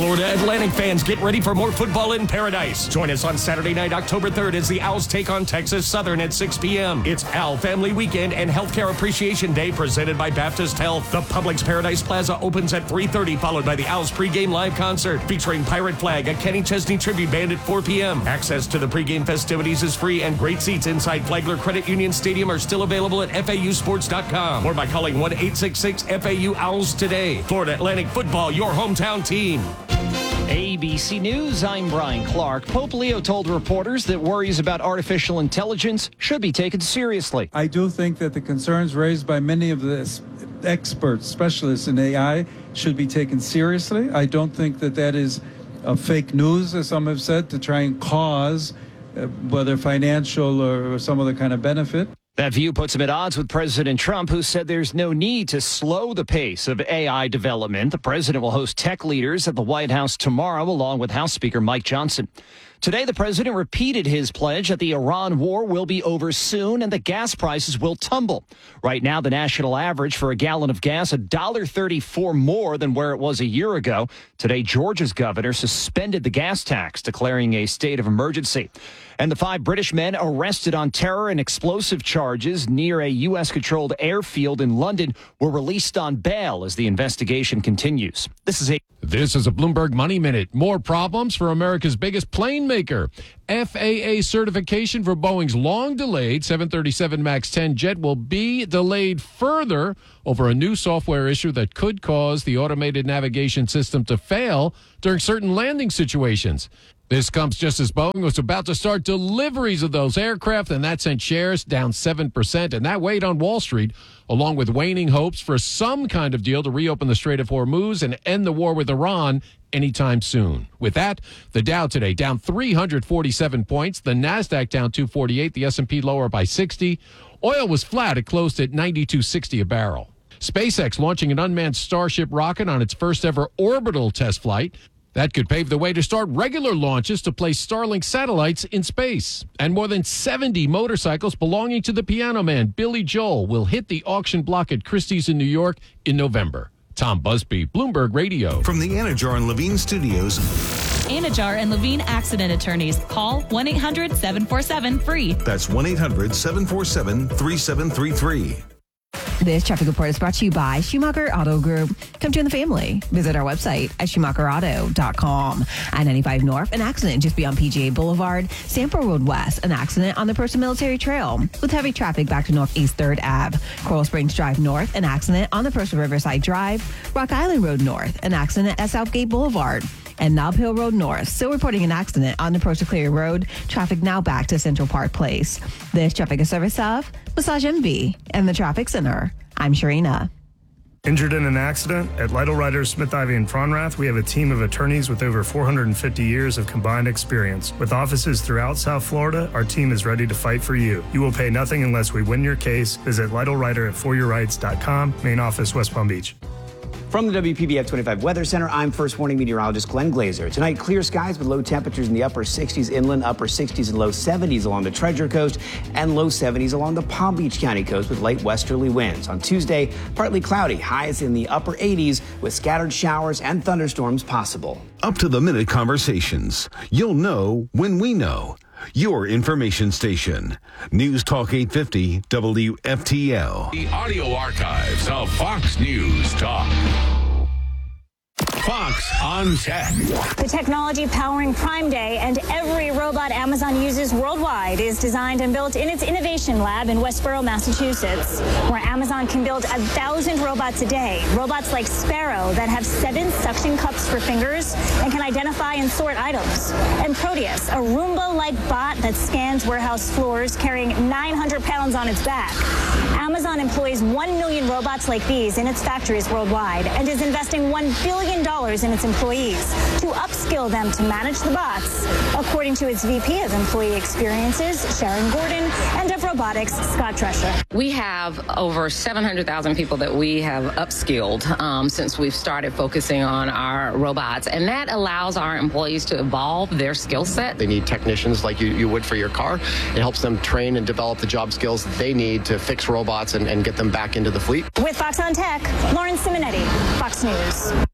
Florida Atlantic fans, get ready for more football in paradise. Join us on Saturday night, October 3rd, as the Owls take on Texas Southern at 6 p.m. It's Owl Family Weekend and Healthcare Appreciation Day presented by Baptist Health. The Publix Paradise Plaza opens at 3:30, followed by the Owls pregame live concert featuring Pirate Flag, a Kenny Chesney tribute band at 4 p.m. Access to the pregame festivities is free, and great seats inside Flagler Credit Union Stadium are still available at FAUsports.com or by calling 1-866-FAU-OWLS today. Florida Atlantic Football, your hometown team. ABC News, I'm Brian Clark. Pope Leo told reporters that worries about artificial intelligence should be taken seriously. I do think that the concerns raised by many of the experts, specialists in AI, should be taken seriously. I don't think that that is fake news, as some have said, to try and cause whether financial or some other kind of benefit. That view puts him at odds with President Trump, who said there's no need to slow the pace of AI development. The president will host tech leaders at the White House tomorrow, along with House Speaker Mike Johnson. Today, the president repeated his pledge that the Iran war will be over soon and the gas prices will tumble. Right now, the national average for a gallon of gas, $1.34 more than where it was a year ago. Today, Georgia's governor suspended the gas tax, declaring a state of emergency. And the 5 British men arrested on terror and explosive charges near a U.S.-controlled airfield in London were released on bail as the investigation continues. This is a Bloomberg Money Minute. More problems for America's biggest plane maker. FAA certification for Boeing's long-delayed 737 MAX 10 jet will be delayed further over a new software issue that could cause the automated navigation system to fail during certain landing situations. This comes just as Boeing was about to start deliveries of those aircraft, and that sent shares down 7%, and that weighed on Wall Street, along with waning hopes for some kind of deal to reopen the Strait of Hormuz and end the war with Iran anytime soon. With that, the Dow today down 347 points, the NASDAQ down 248, the S&P lower by 60. Oil was flat. It closed at $92.60 a barrel. SpaceX launching an unmanned Starship rocket on its first ever orbital test flight. That could pave the way to start regular launches to place Starlink satellites in space. And more than 70 motorcycles belonging to the piano man Billy Joel will hit the auction block at Christie's in New York in November. Tom Busby, Bloomberg Radio. From the Anajar and Levine Studios. Anajar and Levine Accident Attorneys. Call 1-800-747-FREE. That's 1-800-747-3733. This traffic report is brought to you by Schumacher Auto Group. Come join the family. Visit our website at SchumacherAuto.com. I-95 North, an accident just beyond PGA Boulevard. Sample Road West, an accident on the Person Military Trail. With heavy traffic back to Northeast 3rd Ave. Coral Springs Drive North, an accident on the Person Riverside Drive. Rock Island Road North, an accident at Southgate Boulevard. And Nob Hill Road North, still reporting an accident on the approach to Clear Road. Traffic now back to Central Park Place. This traffic is service of Massage MV and the Traffic Center. I'm Sharina. Injured in an accident? At Lytle Riders, Smith Ivy, and Fronrath, we have a team of attorneys with over 450 years of combined experience. With offices throughout South Florida, our team is ready to fight for you. You will pay nothing unless we win your case. Visit Lytle Rider at foryourrights.com. Main office, West Palm Beach. From the WPBF 25 Weather Center, I'm First Warning meteorologist Glenn Glazer. Tonight, clear skies with low temperatures in the upper 60s inland, upper 60s and low 70s along the Treasure Coast, and low 70s along the Palm Beach County coast with light westerly winds. On Tuesday, partly cloudy, highs in the upper 80s with scattered showers and thunderstorms possible. Up-to-the-minute conversations. You'll know when we know. Your information station. News Talk 850 WFTL. The audio archives of Fox News Talk. Fox on Tech. The technology powering Prime Day and every robot Amazon uses worldwide is designed and built in its innovation lab in Westboro, Massachusetts, where Amazon can build 1,000 robots a day. Robots like Sparrow that have 7 suction cups for fingers and can identify and sort items. And Proteus, a Roomba-like bot that scans warehouse floors carrying 900 pounds on its back. Amazon employs 1 million robots like these in its factories worldwide and is investing $1 billion in its employees to upskill them to manage the bots, according to its VP of Employee Experiences, Sharon Gordon, and of Robotics, Scott Drescher. We have over 700,000 people that we have upskilled since we've started focusing on our robots, and that allows our employees to evolve their skill set. They need technicians like you would for your car. It helps them train and develop the job skills that they need to fix robots and get them back into the fleet. With Fox on Tech, Lauren Simonetti, Fox News.